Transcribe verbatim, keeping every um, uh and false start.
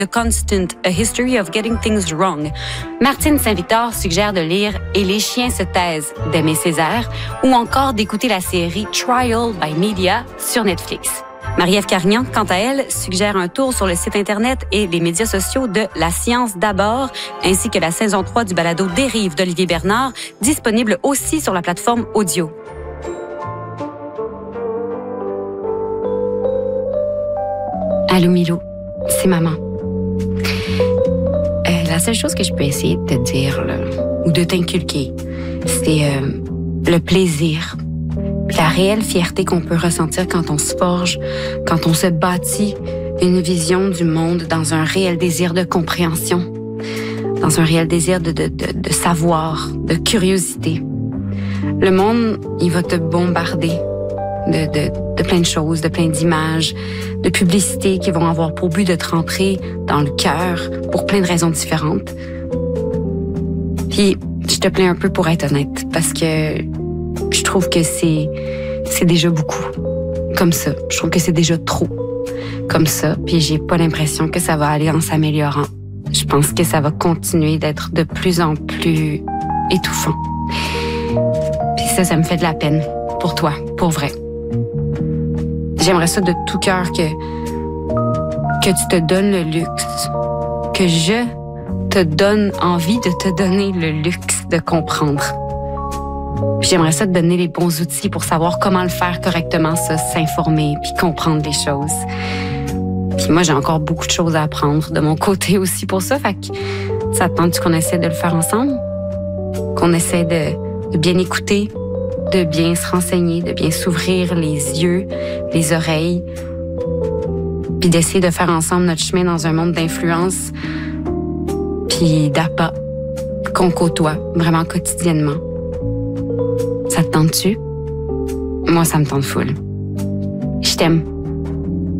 The Constant, A History of Getting Things Wrong. Martine Saint-Victor suggère de lire Et les chiens se taisent d'Aimé Césaire ou encore d'écouter la série Trial by Media sur Netflix. Marie-Ève Carignan, quant à elle, suggère un tour sur le site Internet et les médias sociaux de La Science d'abord, ainsi que la saison trois du balado Dérive d'Olivier Bernard, disponible aussi sur la plateforme audio. Allô Milou, c'est maman. Euh, la seule chose que je peux essayer de te dire, là, ou de t'inculquer, c'est euh, le plaisir. La réelle fierté qu'on peut ressentir quand on se forge, quand on se bâtit une vision du monde dans un réel désir de compréhension, dans un réel désir de, de, de, de savoir, de curiosité. Le monde, il va te bombarder de, de, de plein de choses, de plein d'images, de publicités qui vont avoir pour but de te rentrer dans le cœur pour plein de raisons différentes. Puis, je te plains un peu pour être honnête, parce que je trouve que c'est c'est déjà beaucoup. Comme ça. Je trouve que c'est déjà trop. Comme ça. Puis j'ai pas l'impression que ça va aller en s'améliorant. Je pense que ça va continuer d'être de plus en plus étouffant. Puis ça, ça me fait de la peine. Pour toi. Pour vrai. J'aimerais ça de tout cœur que que tu te donnes le luxe. Que je te donne envie de te donner le luxe de comprendre. Puis j'aimerais ça te donner les bons outils pour savoir comment le faire correctement, ça, s'informer, puis comprendre les choses. Puis moi, j'ai encore beaucoup de choses à apprendre de mon côté aussi pour ça. Fait que ça te tente qu'on essaie de le faire ensemble? Qu'on essaie de, de bien écouter, de bien se renseigner, de bien s'ouvrir les yeux, les oreilles, puis d'essayer de faire ensemble notre chemin dans un monde d'influence, puis d'appât qu'on côtoie vraiment quotidiennement. Ça te tente-tu? Moi, ça me tente full. Je t'aime.